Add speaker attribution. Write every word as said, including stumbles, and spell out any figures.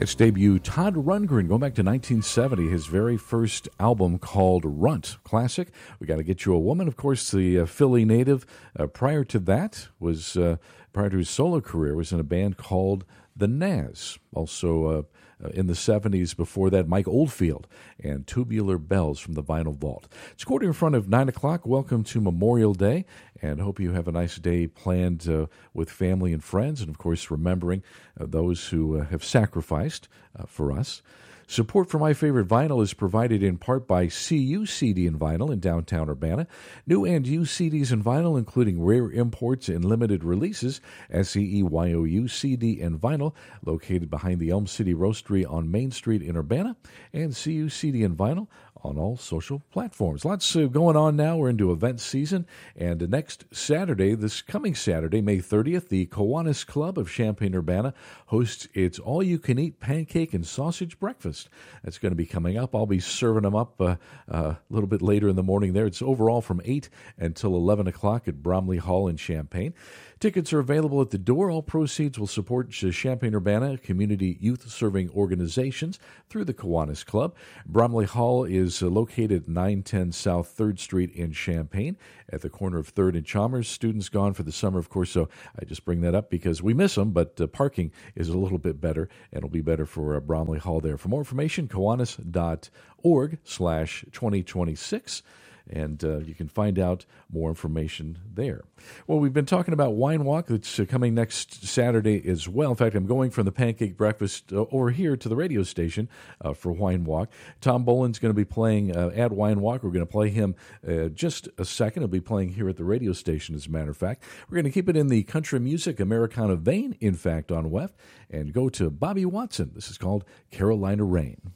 Speaker 1: Its debut, Todd Rundgren, going back to nineteen seventy, his very first album called Runt. Classic. We Got to Get You a Woman, of course, the uh, Philly native. Uh, prior to that, was uh, prior to his solo career, was in a band called The Nazz. Also uh, uh, in the seventies, before that, Mike Oldfield and Tubular Bells from the Vinyl Vault. It's quarter in front of nine o'clock. Welcome to Memorial Day, and hope you have a nice day planned uh, with family and friends, and of course remembering uh, those who uh, have sacrificed uh, for us. Support for My Favorite Vinyl is provided in part by C U C D and Vinyl in downtown Urbana. New and used C Ds and vinyl, including rare imports and limited releases. S E E Y O U C D and Vinyl, located behind the Elm City Roastery on Main Street in Urbana. And C U C D and Vinyl on all social platforms. Lots uh, going on now. We're into event season. And uh, next Saturday, this coming Saturday, May thirtieth, the Kiwanis Club of Champaign-Urbana hosts its all-you-can-eat pancake and sausage breakfast. That's going to be coming up. I'll be serving them up uh, uh, a little bit later in the morning there. It's overall from eight until eleven o'clock at Bromley Hall in Champaign. Tickets are available at the door. All proceeds will support Champaign-Urbana community youth-serving organizations through the Kiwanis Club. Bromley Hall is located at nine ten South third Street in Champaign at the corner of third and Chalmers. Students gone for the summer, of course, so I just bring that up because we miss them, but uh, parking is a little bit better, and it'll be better for uh, Bromley Hall there. For more information, kiwanis dot org slash twenty twenty-six. And uh, you can find out more information there. Well, we've been talking about Wine Walk. That's uh, coming next Saturday as well. In fact, I'm going from the pancake breakfast uh, over here to the radio station uh, for Wine Walk. Tom Boland's going to be playing uh, at Wine Walk. We're going to play him uh, just a second. He'll be playing here at the radio station, as a matter of fact. We're going to keep it in the country music Americana vein, in fact, on W E F, and go to Bobby Watson. This is called Carolina Rain.